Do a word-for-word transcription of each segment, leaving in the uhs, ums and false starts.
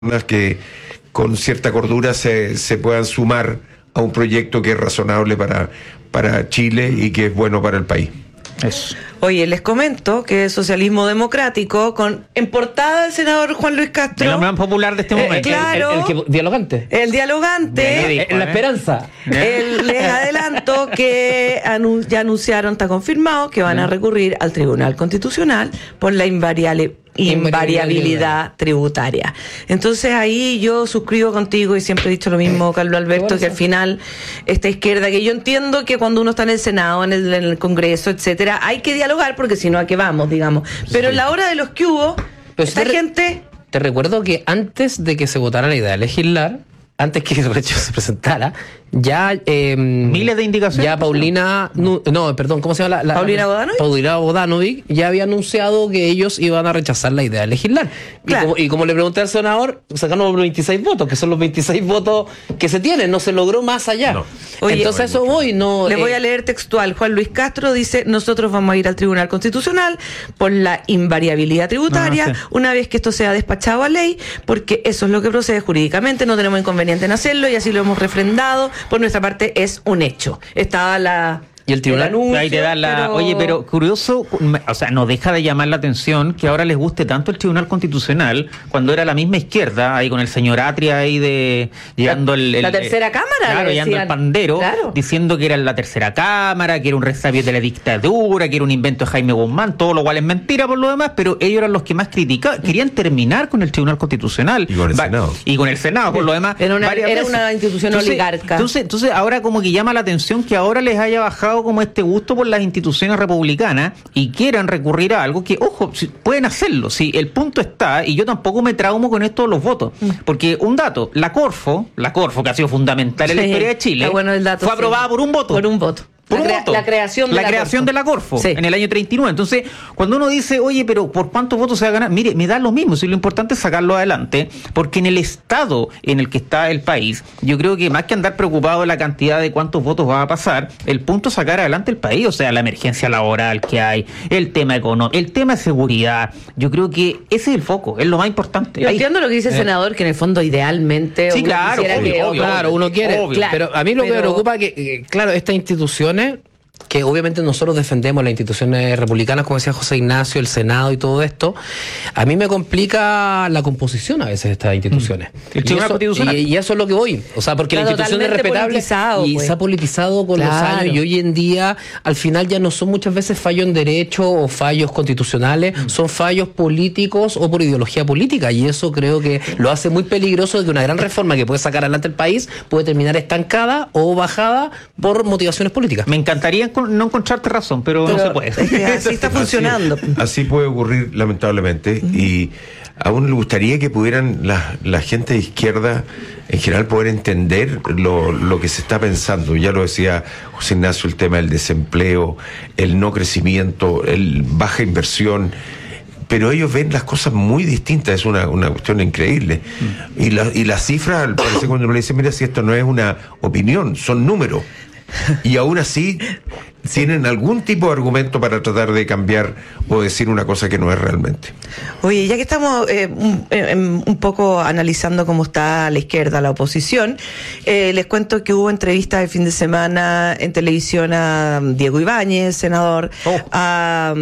que con cierta cordura se, se puedan sumar a un proyecto que es razonable para, para Chile y que es bueno para el país. Eso. Oye, les comento que el socialismo democrático, con en portada del senador Juan Luis Castro. El hombre más popular de este momento. Eh, claro. El, el, el que, dialogante. El dialogante. Dijo, En la ¿eh? esperanza. El, les adelanto que anun- ya anunciaron, está confirmado, que van a recurrir al Tribunal Constitucional por la invariable invariabilidad tributaria. Entonces ahí yo suscribo contigo y siempre he dicho lo mismo, Carlos Alberto, que al final esta izquierda, que yo entiendo que cuando uno está en el Senado, en el, en el Congreso, etcétera, hay que dialogar porque si no, ¿a qué vamos, digamos? Pero en la hora de los que hubo, Pero esta si te, gente... Te recuerdo que antes de que se votara la idea de legislar, antes que el hecho se presentara, ya... Eh, Miles de indicaciones. Ya Paulina... No, no, perdón, ¿cómo se llama? La, la, ¿Paulina Bodanovic? Paulina Bodanovic ya había anunciado que ellos iban a rechazar la idea de legislar. Claro. Y, como, y como le pregunté al senador, sacaron los veintiséis votos, que son los veintiséis votos que se tienen, no se logró más allá. No. Oye, Entonces eso voy, no... Le eh, voy a leer textual. Juan Luis Castro dice: nosotros vamos a ir al Tribunal Constitucional por la invariabilidad tributaria, Ah, sí. una vez que esto sea despachado a ley, porque eso es lo que procede jurídicamente, no tenemos inconveniente en hacerlo y así lo hemos refrendado. Por nuestra parte es un hecho. Estaba la... Y el tribunal- anuncio, Ahí te da la... pero- Oye, pero curioso, o sea, no deja de llamar la atención que ahora les guste tanto el Tribunal Constitucional cuando era la misma izquierda, ahí con el señor Atria ahí de... Llegando el, el- la tercera cámara, Claro, le llegando decían. el pandero, Claro. diciendo que era la tercera cámara, que era un resabio de la dictadura, que era un invento de Jaime Guzmán, todo lo cual es mentira por lo demás, pero ellos eran los que más criticaban, querían terminar con el Tribunal Constitucional. Y con el Va- Senado. Y con el Senado, por lo demás. Era una- varias era veces. una institución Entonces- oligarca. Entonces, entonces ahora como que llama la atención que ahora les haya bajado como este gusto por las instituciones republicanas y quieran recurrir a algo que, ojo, si- pueden hacerlo, si el punto está, y yo tampoco me traumo con esto de los votos, porque un dato, la Corfo, la Corfo que ha sido fundamental en la Sí, historia de Chile, está bueno el dato, fue sí. aprobada por un voto. Por un voto. Por La un crea- voto. la creación de la la creación Corfo. de la Corfo Sí. en el año treinta y nueve. Entonces, cuando uno dice, oye, pero ¿por cuántos votos se va a ganar? Mire, me da lo mismo, si lo importante es sacarlo adelante, porque en el estado en el que está el país, yo creo que más que andar preocupado de la cantidad de cuántos votos va a pasar, el punto es sacar adelante el país, o sea, la emergencia laboral que hay, el tema económico, el tema de seguridad, yo creo que ese es el foco, es lo más importante. Yo Ahí- entiendo lo que dice el Eh. senador, que en el fondo idealmente Sí, uno claro, quisiera obvio, que- obvio, Claro, uno quiere. obvio. Claro, pero a mí lo que me pero- preocupa es que, que, claro, estas instituciones, que obviamente nosotros defendemos las instituciones republicanas, como decía José Ignacio, el Senado y todo esto, a mí me complica la composición a veces de estas instituciones. El Y Tribunal eso- Constitucional. Y, y eso es lo que voy. O sea, porque Está la institución es totalmente respetable politizado, y pues. se ha politizado con Claro. los años y hoy en día, al final ya no son muchas veces fallos en derecho o fallos constitucionales, son fallos políticos o por ideología política y eso creo que lo hace muy peligroso de que una gran reforma que puede sacar adelante el país puede terminar estancada o bajada por motivaciones políticas. Me encantaría encon- no encontrarte razón, pero, no Pero se puede. es que así está funcionando. Así, así puede ocurrir, lamentablemente, y aún le gustaría que pudieran la, la gente de izquierda en general poder entender lo, lo que se está pensando. Ya lo decía José Ignacio, el tema del desempleo, el no crecimiento, el baja inversión. Pero ellos ven las cosas muy distintas, es una, una cuestión increíble. Y, la, y las cifras, parece cuando uno le dice, mira, si esto no es una opinión, son números. Y aún así tienen algún tipo de argumento para tratar de cambiar o decir una cosa que no es realmente. Oye, ya que estamos eh, un, eh, un poco analizando cómo está la izquierda, la oposición, eh, les cuento que hubo entrevistas el fin de semana en televisión a Diego Ibáñez, senador, Oh. a...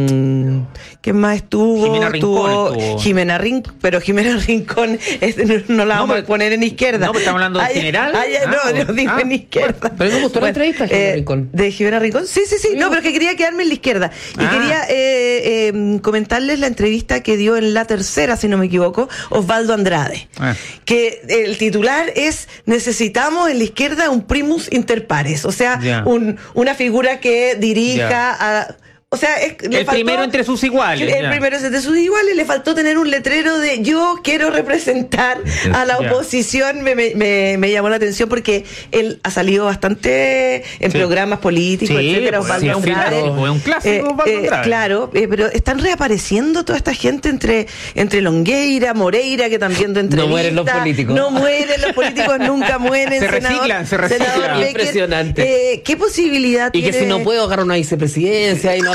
Um, ¿quién más estuvo? Jimena Rincón estuvo. Jimena Rincón, pero Jimena Rincón es- no, no la No, vamos pero- a poner en izquierda. no, pero estamos hablando de Ay, general. ay, Ah, no, bueno. no digo Ah, en izquierda. Pero me gustó la entrevista, Jimena Rincón. De Jimena Rincón. Sí, sí, sí. No, pero es que quería quedarme en la izquierda. Y Ah. quería eh, eh, comentarles la entrevista que dio en La Tercera, si no me equivoco, Osvaldo Andrade. Ah. Que el titular es: necesitamos en la izquierda un primus inter pares. O sea, Ya. un, una figura que dirija Ya. a... O sea, es, le El faltó- primero entre sus iguales. el ya. primero entre sus iguales, le faltó tener un letrero de yo quiero representar a la Ya. oposición. Me, me, me, me llamó la atención porque él ha salido bastante en Sí. programas políticos, Sí, etcétera. pues, Osvaldo sí, es un Andrade. clásico, es un clásico, Osvaldo Andrade. Claro, eh, pero están reapareciendo toda esta gente entre, entre Longueira, Moreira, que también de entrevista. No mueren los políticos. No mueren los políticos, nunca mueren. Se senador- reciclan, se reciclan. senador Becker, Impresionante. eh, ¿qué posibilidad Y tiene? que si no puedo agarrar una vicepresidencia y no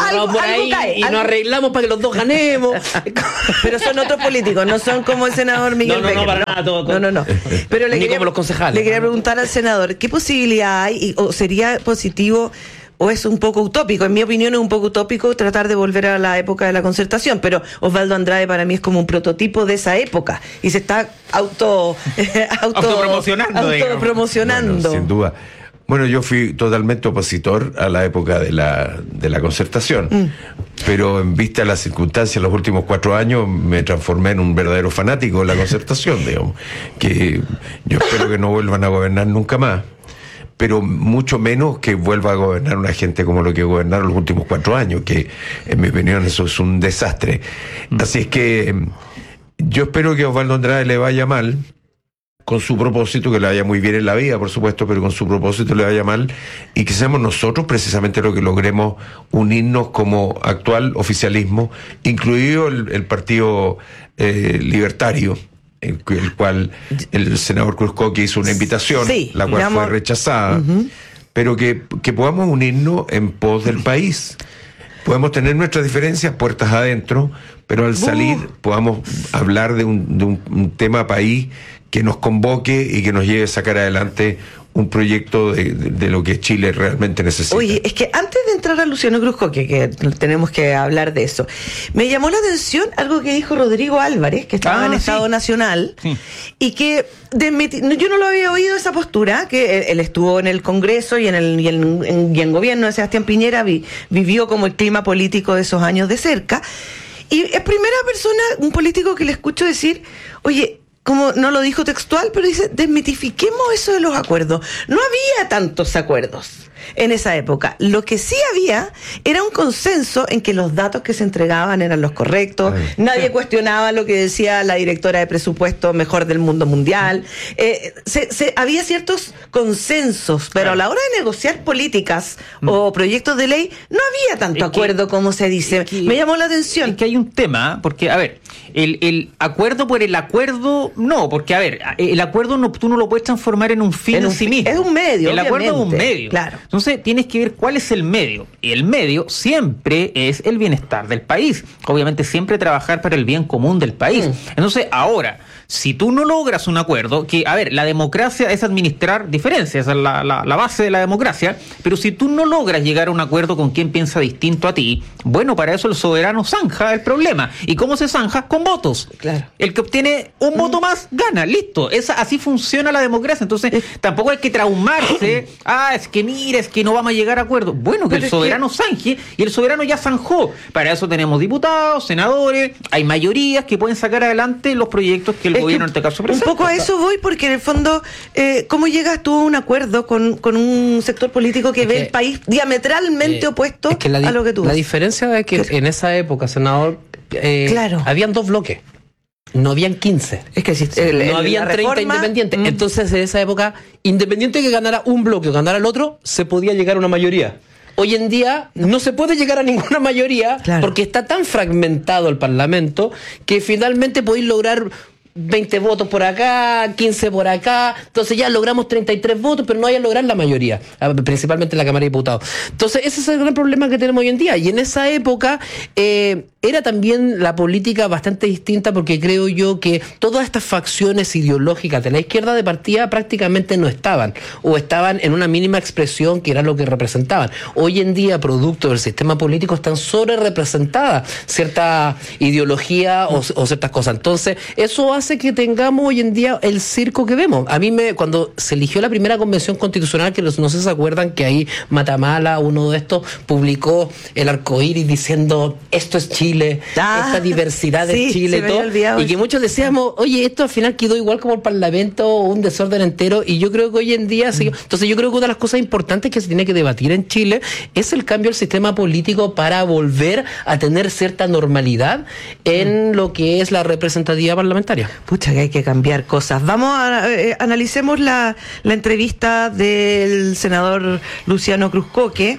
agarrado algo- por algo ahí cae, y algo- nos arreglamos para que los dos ganemos. Pero son otros políticos, no son como el senador Miguel No, no, no, Becker, para nada, todo- No, no, no. Pero le Ni quería, como los concejales. le quería preguntar al senador, ¿qué posibilidad hay y- o sería positivo o es un poco utópico? En mi opinión es un poco utópico tratar de volver a la época de la concertación, pero Osvaldo Andrade para mí es como un prototipo de esa época y se está auto, auto Autopromocionando, digamos. autopromocionando. Bueno, sin duda. Bueno, yo fui totalmente opositor a la época de la, de la concertación, Mm. pero en vista de las circunstancias, los últimos cuatro años me transformé en un verdadero fanático de la concertación, digamos, que yo espero que no vuelvan a gobernar nunca más, pero mucho menos que vuelva a gobernar una gente como lo que gobernaron los últimos cuatro años, que en mi opinión eso es un desastre. Así es que eh, yo espero que a Osvaldo Andrade le vaya mal, con su propósito, que le vaya muy bien en la vida, por supuesto, pero con su propósito le vaya mal, y que seamos nosotros precisamente lo que logremos unirnos como actual oficialismo, incluido el, el Partido eh, Libertario, el, el cual el senador Cruzcoque hizo una invitación, Sí, la cual digamos- fue rechazada, uh-huh. pero que, que podamos unirnos en pos del país. Podemos tener nuestras diferencias puertas adentro, pero al salir podamos hablar de un, de un, un tema país que nos convoque y que nos lleve a sacar adelante un proyecto de, de, de lo que Chile realmente necesita. Oye, es que antes de entrar a Luciano Cruzcoque, que tenemos que hablar de eso, me llamó la atención algo que dijo Rodrigo Álvarez, que estaba Ah, en sí. Estado Nacional, Sí. y que desmiti- no, yo no lo había oído esa postura, que él, él estuvo en el Congreso y en el y en, en- y en gobierno de Sebastián Piñera, vi- vivió como el clima político de esos años de cerca, y es primera persona, un político que le escucho decir, oye, como no lo dijo textual, pero dice, desmitifiquemos eso de los acuerdos. No había tantos acuerdos en esa época. Lo que sí había era un consenso en que los datos que se entregaban eran los correctos. Ay. Nadie cuestionaba lo que decía la directora de presupuesto mejor del mundo mundial. Eh, se, se- había ciertos consensos, pero a la hora de negociar políticas o proyectos de ley, no había tanto Es que- acuerdo como se dice. es que- Me llamó la atención. Es que hay un tema, porque, a ver, el, el acuerdo por el acuerdo, no, porque, a ver, el acuerdo no, tú no lo puedes transformar en un fin En en, un sí fin- mismo. es un medio, El acuerdo es un obviamente, medio. claro. Entonces, tienes que ver cuál es el medio. Y el medio siempre es el bienestar del país. Obviamente, siempre trabajar para el bien común del país. Entonces, ahora, si tú no logras un acuerdo, que, a ver, la democracia es administrar diferencias, esa es la, la, la base de la democracia, pero si tú no logras llegar a un acuerdo con quien piensa distinto a ti, bueno, para eso el soberano zanja el problema. ¿Y cómo se zanja? Con votos. Claro. El que obtiene un voto más, gana, listo. Esa, así funciona la democracia. Entonces, tampoco hay que traumarse. Ah, es que mira, es que no vamos a llegar a acuerdo. Bueno, que Pero el es soberano zanje, y el soberano ya zanjó. Para eso tenemos diputados, senadores, hay mayorías que pueden sacar adelante los proyectos que el Es que gobierno en este caso un presenta. poco a eso voy, porque en el fondo, eh, ¿cómo llegas tú a un acuerdo con, con un sector político que Es ve que- el país diametralmente Eh, opuesto es que la, di- a lo que tú la ves? diferencia es que ¿Qué? en esa época, senador, eh, Claro. habían dos bloques, no habían quince. Es que si- el- el- no habían la treinta reforma, independientes. mm. Entonces, en esa época, independiente que ganara un bloque o ganara el otro, se podía llegar a una mayoría. Hoy en día no se puede llegar a ninguna mayoría Claro. porque está tan fragmentado el Parlamento que finalmente podéis lograr veinte votos por acá, quince por acá, entonces ya logramos treinta y tres votos, pero no hay a lograr la mayoría, ah, principalmente en la Cámara de Diputados. Entonces ese es el gran problema que tenemos hoy en día, y en esa época eh, era también la política bastante distinta, porque creo yo que todas estas facciones ideológicas de la izquierda de partida prácticamente no estaban, o estaban en una mínima expresión que era lo que representaban. Hoy en día, producto del sistema político, están sobre representadas cierta ideología o, o ciertas cosas. Entonces, eso hace que tengamos hoy en día el circo que vemos. A mí me, cuando se eligió la primera convención constitucional, que los- no sé si se acuerdan que ahí Matamala, uno de estos, publicó el arcoíris diciendo esto es Chile, Ah, esta diversidad sí, es Chile se y me había todo. olvidado Y que eso. muchos decíamos, oye, esto al final quedó igual como el Parlamento, un desorden entero, y yo creo que hoy en día, sí. Entonces yo creo que una de las cosas importantes que se tiene que debatir en Chile es el cambio del sistema político para volver a tener cierta normalidad en lo que es la representatividad parlamentaria. Pucha, que hay que cambiar cosas. Vamos a eh, analicemos la, la entrevista del senador Luciano Cruzcoque,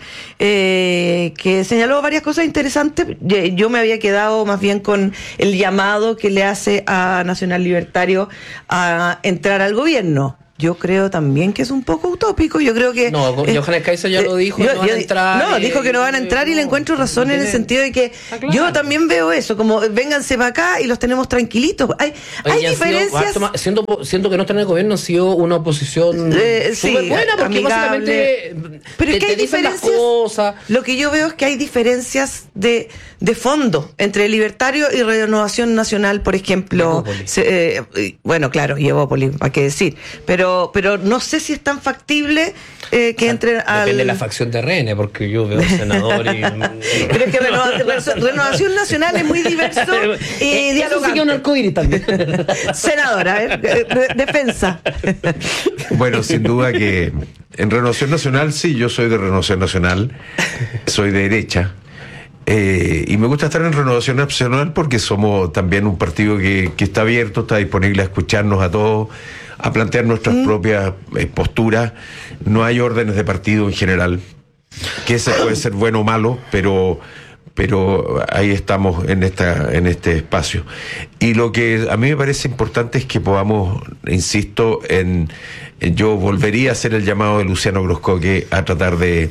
eh, que señaló varias cosas interesantes. Ye- Yo me había quedado más bien con el llamado que le hace a Nacional Libertario a entrar al gobierno. yo creo también que es un poco utópico. Yo creo que... No, eh, Johannes Kaiser ya lo dijo, yo, no van yo, a entrar. No, dijo que no van a entrar y le encuentro razón en el sentido de que claro. Yo también veo eso, como vénganse para acá y los tenemos tranquilitos. Hay, hay Oye, diferencias... Sido, siento, siento que no están en el gobierno, han sido una oposición eh, súper sí, buena, porque amigable. Básicamente pero es te, que hay te dicen diferencias, las cosas. Lo que yo veo es que hay diferencias de, de fondo entre Libertario y Renovación Nacional, por ejemplo. Se, eh, bueno, claro, y Evópolis, ¿para qué decir? Pero, pero no sé si es tan factible eh, que o sea, entre al... Depende de la facción de R N, porque yo veo senador y... Pero es que Renova, Renovación Nacional es muy diverso y eh, dialogante. Sí que un arcoíris también. Senador, a ver, defensa. Bueno, sin duda que en Renovación Nacional, sí, yo soy de Renovación Nacional, soy de derecha. Eh, y me gusta estar en Renovación Nacional porque somos también un partido que, que está abierto, está disponible a escucharnos a todos, a plantear nuestras mm. propias eh, posturas. No hay órdenes de partido en general, que ese puede ser bueno o malo, pero pero ahí estamos en esta en este espacio. Y lo que a mí me parece importante es que podamos, insisto, en, en yo volvería a hacer el llamado de Luciano Groscoque a tratar de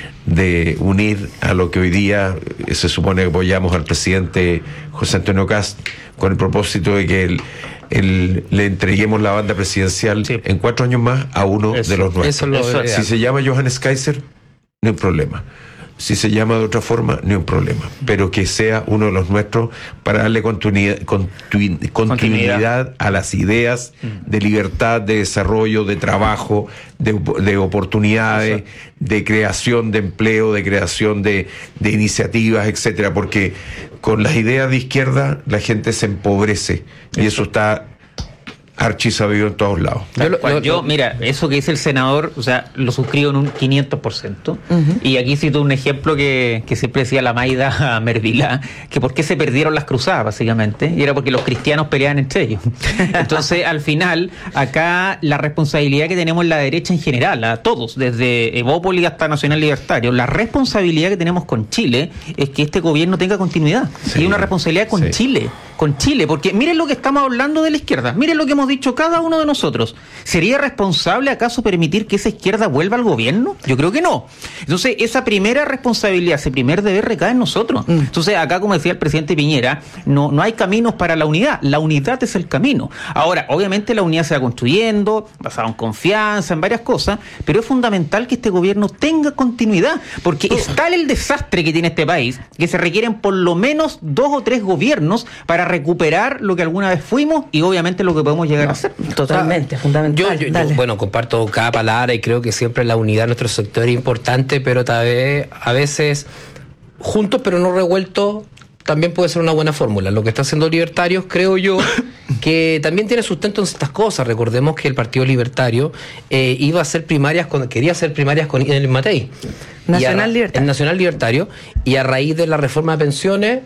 de unir a lo que hoy día se supone que apoyamos al presidente José Antonio Kast, con el propósito de que el, el, le entreguemos la banda presidencial sí. en cuatro años más a uno eso, de los nuestros. Eso lo si se llama Johannes Kaiser, no hay problema. Si se llama de otra forma, ni un problema. Pero que sea uno de los nuestros para darle continuidad, continu, continuidad a las ideas de libertad, de desarrollo, de trabajo, de, de oportunidades, de creación de empleo, de creación de, de iniciativas, etcétera. Porque con las ideas de izquierda la gente se empobrece y eso está archisabido en todos lados. Yo, lo, lo, yo, mira, eso que dice el senador, o sea, lo suscribo en un quinientos por ciento. Uh-huh. Y aquí cito un ejemplo que, que siempre decía la Maida Mervilá, que por qué se perdieron las cruzadas, básicamente, y era porque los cristianos peleaban entre ellos. Entonces, al final, acá la responsabilidad que tenemos en la derecha en general, a todos, desde Evópolis hasta Nacional Libertario, la responsabilidad que tenemos con Chile es que este gobierno tenga continuidad. Sí, y una responsabilidad con sí. Chile, con Chile, porque miren lo que estamos hablando de la izquierda, miren lo que hemos dicho cada uno de nosotros. ¿Sería responsable acaso permitir que esa izquierda vuelva al gobierno? Yo creo que no. Entonces, esa primera responsabilidad, ese primer deber recae en nosotros. Mm. Entonces, acá, como decía el presidente Piñera, no, no hay caminos para la unidad. La unidad es el camino. Ahora, obviamente la unidad se va construyendo, basado en confianza, en varias cosas, pero es fundamental que este gobierno tenga continuidad, porque es tal el desastre que tiene este país, que se requieren por lo menos dos o tres gobiernos para recuperar lo que alguna vez fuimos y obviamente lo que podemos llegar no. a hacer. Totalmente, ah, fundamental. Yo, yo, yo, bueno, comparto cada palabra y creo que siempre la unidad de nuestro sector es importante, pero tal vez, a veces juntos pero no revueltos también puede ser una buena fórmula. Lo que está haciendo Libertarios, creo yo, que también tiene sustento en estas cosas. Recordemos que el Partido Libertario eh, iba a hacer primarias, con, quería hacer primarias con el Matei. Nacional a, Libertario. El Nacional Libertario. Y a raíz de la reforma de pensiones,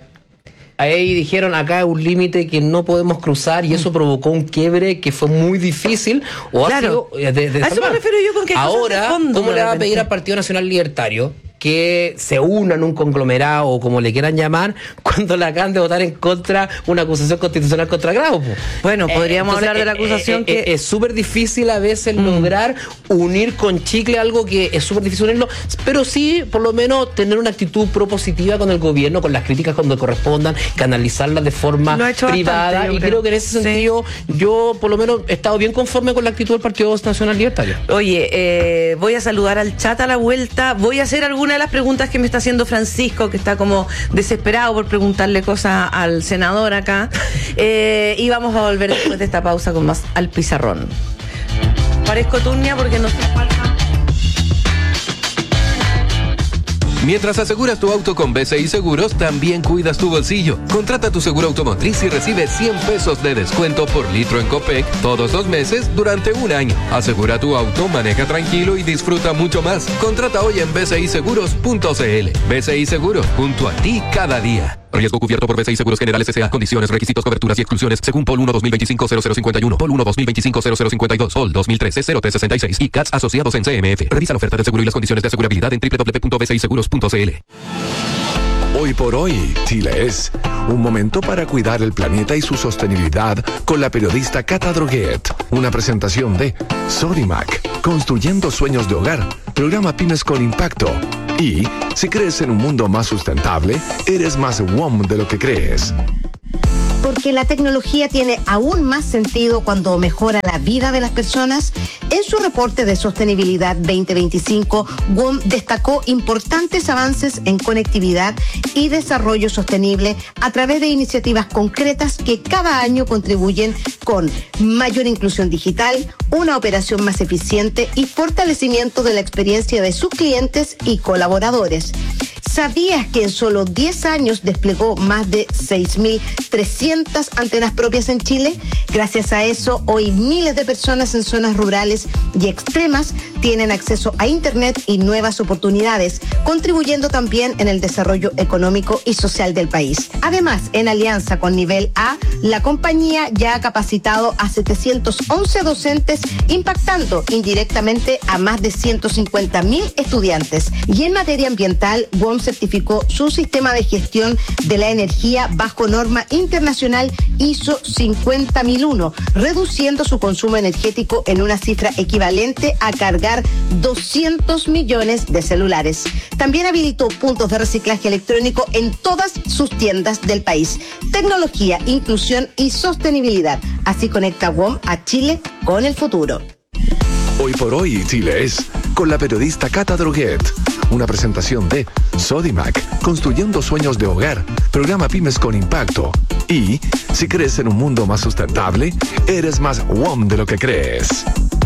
ahí dijeron, acá hay un límite que no podemos cruzar y eso provocó un quiebre que fue muy difícil. O claro, ha sido, de, de a eso me refiero yo con que ahora, fondo, ¿cómo le va a pedir al Partido Nacional Libertario que se unan un conglomerado o como le quieran llamar cuando le acaban de votar en contra una acusación constitucional contra Grau? Bueno, podríamos eh, entonces, hablar de la acusación eh, eh, que... Es súper difícil a veces mm. lograr unir con chicle algo que es súper difícil unirlo, pero sí, por lo menos, tener una actitud propositiva con el gobierno, con las críticas cuando correspondan, canalizarlas de forma privada, bastante, y creo. creo que en ese sentido sí. yo, por lo menos, he estado bien conforme con la actitud del Partido Nacional Libertario. Oye, eh, voy a saludar al chat a la vuelta, voy a hacer alguna de las preguntas que me está haciendo Francisco, que está como desesperado por preguntarle cosas al senador acá, eh, y vamos a volver después de esta pausa con más al pizarrón. Parezco turnia porque no se falta. Mientras aseguras tu auto con B C I Seguros, también cuidas tu bolsillo. Contrata tu seguro automotriz y recibe cien pesos de descuento por litro en Copec todos los meses durante un año. Asegura tu auto, maneja tranquilo y disfruta mucho más. Contrata hoy en b c i seguros punto c l. B C I Seguros, junto a ti cada día. Riesgo cubierto por B C I Seguros Generales S A. Condiciones, requisitos, coberturas y exclusiones según P O L uno dos mil veinticinco cero cero cincuenta y uno, P O L uno dos mil veinticinco cero cero cincuenta y dos, P O L dos mil trece cero tres sesenta y seis y C A T S asociados en C M F. Revisa la oferta de seguro y las condiciones de asegurabilidad en w w w punto b c i seguros punto c l. Hoy por hoy, Chile es un momento para cuidar el planeta y su sostenibilidad con la periodista Cata Droguet. Una presentación de Sodimac, construyendo sueños de hogar, programa Pymes con Impacto. Y si crees en un mundo más sustentable, eres más W O M de lo que crees. Porque la tecnología tiene aún más sentido cuando mejora la vida de las personas. En su reporte de sostenibilidad veinte veinticinco, W O M destacó importantes avances en conectividad y desarrollo sostenible a través de iniciativas concretas que cada año contribuyen con mayor inclusión digital, una operación más eficiente y fortalecimiento de la experiencia de sus clientes y colaboradores. ¿Sabías que en solo diez años desplegó más de seis mil trescientas antenas propias en Chile? Gracias a eso, hoy miles de personas en zonas rurales y extremas tienen acceso a Internet y nuevas oportunidades, contribuyendo también en el desarrollo económico y social del país. Además, en alianza con Nivel A, la compañía ya ha capacitado a setecientos once docentes, impactando indirectamente a más de ciento cincuenta mil estudiantes. Y en materia ambiental, W O M certificó su sistema de gestión de la energía bajo norma internacional I S O cincuenta mil uno, reduciendo su consumo energético en una cifra equivalente a cargar doscientos millones de celulares. También habilitó puntos de reciclaje electrónico en todas sus tiendas del país. Tecnología, inclusión y sostenibilidad. Así conecta W O M a Chile con el futuro. Hoy por hoy, Chile es con la periodista Cata Droguet. Una presentación de Sodimac, construyendo sueños de hogar, programa Pymes con Impacto. Y si crees en un mundo más sustentable, eres más W O M de lo que crees.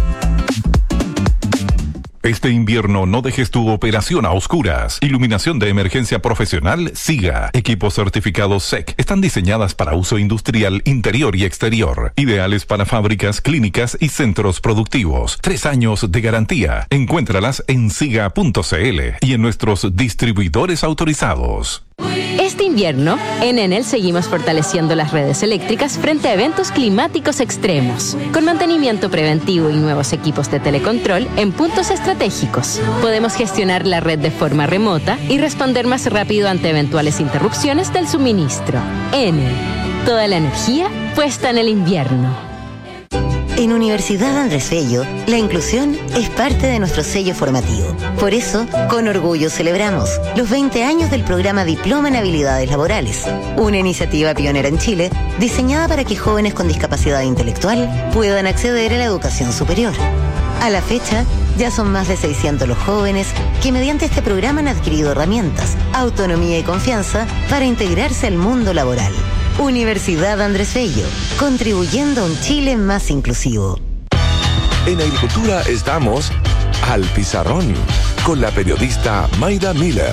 Este invierno no dejes tu operación a oscuras. Iluminación de emergencia profesional SIGA. Equipos certificados S E C. Están diseñadas para uso industrial interior y exterior. Ideales para fábricas, clínicas y centros productivos. Tres años de garantía. Encuéntralas en siga punto c l y en nuestros distribuidores autorizados. Este invierno, en Enel seguimos fortaleciendo las redes eléctricas frente a eventos climáticos extremos. Con mantenimiento preventivo y nuevos equipos de telecontrol en puntos estratégicos, podemos gestionar la red de forma remota y responder más rápido ante eventuales interrupciones del suministro. Enel, toda la energía puesta en el invierno. En Universidad Andrés Bello, la inclusión es parte de nuestro sello formativo. Por eso, con orgullo celebramos los veinte años del programa Diploma en Habilidades Laborales, una iniciativa pionera en Chile diseñada para que jóvenes con discapacidad intelectual puedan acceder a la educación superior. A la fecha, ya son más de seiscientos los jóvenes que mediante este programa han adquirido herramientas, autonomía y confianza para integrarse al mundo laboral. Universidad Andrés Bello, contribuyendo a un Chile más inclusivo. En agricultura estamos al pizarrón con la periodista Maida Miller.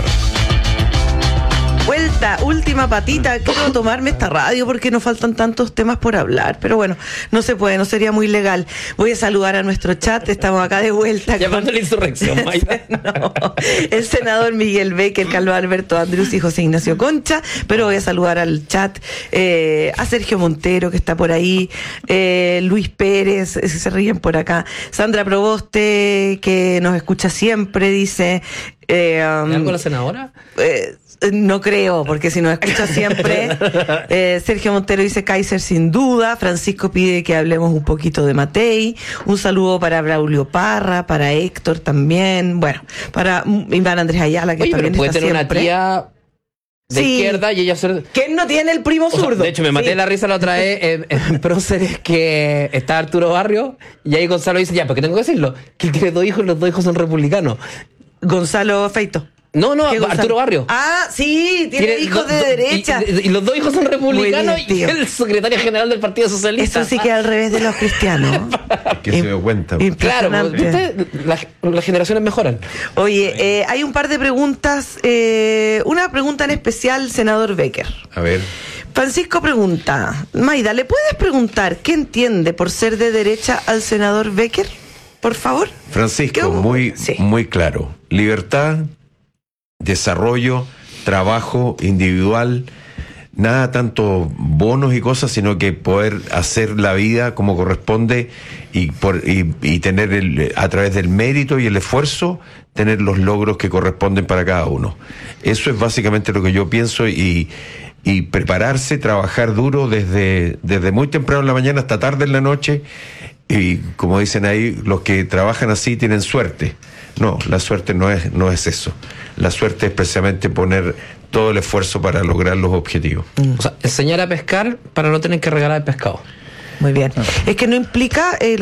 Vuelta, última patita. Quiero tomarme esta radio porque nos faltan tantos temas por hablar. Pero bueno, no se puede, no sería muy legal. Voy a saludar a nuestro chat. Estamos acá de vuelta. Llamando con... la insurrección, Maida. No, el senador Miguel Becker, Carlos Alberto Andrews y José Ignacio Concha. Pero voy a saludar al chat eh, a Sergio Montero, que está por ahí. Eh, Luis Pérez, si se ríen por acá. Sandra Proboste, que nos escucha siempre, dice. Eh, um, ¿Algo la senadora? Eh, No creo, porque si nos escucha siempre. eh, Sergio Montero dice Kaiser sin duda. Francisco pide que hablemos un poquito de Matei. Un saludo para Braulio Parra, para Héctor también. Bueno, para Iván Andrés Ayala, que Oye, también pero puede está tener siempre. una tía de sí. izquierda y ella ser... ¿Quién no tiene el primo O sea, zurdo? de hecho, me maté sí. la risa la otra vez en, en Próceres, que está Arturo Barrio y ahí Gonzalo dice, ya, porque tengo que decirlo, que él tiene dos hijos y los dos hijos son republicanos. Gonzalo Feito. No, no, Arturo Arturo Barrio. Ah, sí, tiene, tiene hijos de do, derecha. Y, y, y los dos hijos son republicanos y el secretario general del Partido Socialista. Eso sí que al revés de los cristianos. Que se dio cuenta. Claro, ¿viste? Las, las generaciones mejoran. Oye, eh, hay un par de preguntas. Eh, una pregunta en especial, senador Becker. A ver. Francisco pregunta, Maida, ¿le puedes preguntar qué entiende por ser de derecha al senador Becker? Por favor. Francisco, muy, sí. muy claro. Libertad, desarrollo, trabajo individual, nada tanto bonos y cosas, sino que poder hacer la vida como corresponde y, por, y, y tener el, a través del mérito y el esfuerzo, tener los logros que corresponden para cada uno. Eso es básicamente lo que yo pienso y, y prepararse, trabajar duro desde, desde muy temprano en la mañana hasta tarde en la noche. Y como dicen ahí, los que trabajan así tienen suerte. No, la suerte no es, no es eso. La suerte es precisamente poner todo el esfuerzo para lograr los objetivos. O sea, enseñar a pescar para no tener que regalar el pescado. Muy bien. Es que no implica... Eh,